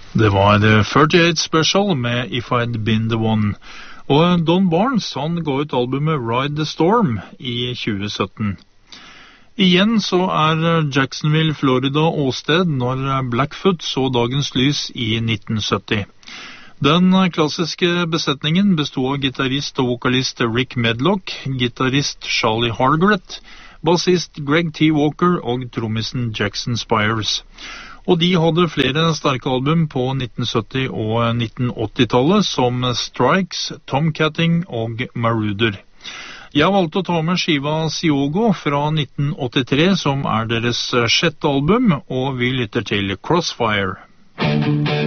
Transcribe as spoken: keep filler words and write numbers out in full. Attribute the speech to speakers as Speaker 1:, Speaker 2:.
Speaker 1: Det var førtiåtte Special med If I'd Been The One. Og Don Barnes, han ga ut albumet Ride the Storm i tjue sytten. Igjen så er Jacksonville, Florida åsted når Blackfoot så dagens lys i nitten sytti. Den klassiske besetningen bestod av gitarist og vokalist Rick Medlock, gitarist Charlie Hargrett, bassist Greg T. Walker og trommisen Jackson Spires. Og de hadde flere sterke album på nitten sytti- og nitten åtti-tallet som Strikes, Tomcatting og Marauder. Jeg valgte å ta med skiva Siogo fra nitten åttitre, som er deres sjette album, og vi lytter til Crossfire.